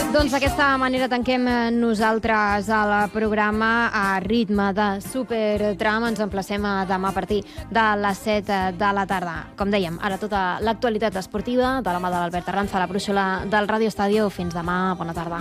Doncs d'aquesta manera tanquem nosaltres el programa a ritme de Supertram. Ens emplacem a demà a partir de les 7 de la tarda. Com dèiem, ara tota l'actualitat esportiva de la mà de l'Albert Arranza, la brúixola del Ràdio Estadio. Fins demà, bona tarda.